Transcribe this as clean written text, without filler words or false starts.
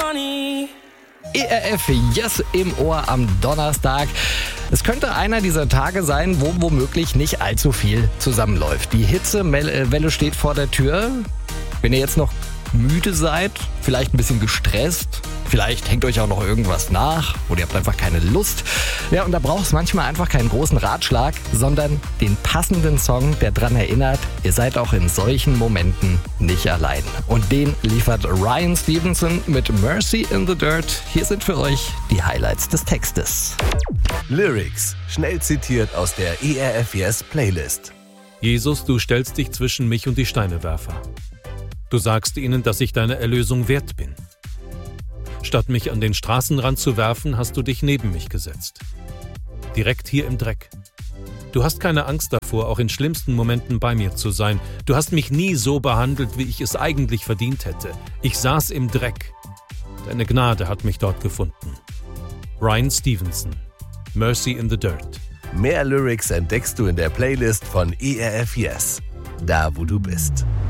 ERF Yes im Ohr am Donnerstag. Es könnte einer dieser Tage sein, wo womöglich nicht allzu viel zusammenläuft. Die Hitzewelle steht vor der Tür. Wenn ihr jetzt noch müde seid, vielleicht ein bisschen gestresst, vielleicht hängt euch auch noch irgendwas nach oder ihr habt einfach keine Lust. Ja, und da braucht es manchmal einfach keinen großen Ratschlag, sondern den passenden Song, der daran erinnert, ihr seid auch in solchen Momenten nicht allein. Und den liefert Ryan Stevenson mit Mercy in the Dirt. Hier sind für euch die Highlights des Textes. Lyrics, schnell zitiert aus der ERF Yes Playlist. Jesus, du stellst dich zwischen mich und die Steinewerfer. Du sagst ihnen, dass ich deine Erlösung wert bin. Statt mich an den Straßenrand zu werfen, hast du dich neben mich gesetzt. Direkt hier im Dreck. Du hast keine Angst davor, auch in schlimmsten Momenten bei mir zu sein. Du hast mich nie so behandelt, wie ich es eigentlich verdient hätte. Ich saß im Dreck. Deine Gnade hat mich dort gefunden. Ryan Stevenson, Mercy in the Dirt. Mehr Lyrics entdeckst du in der Playlist von ERF Yes, da wo du bist.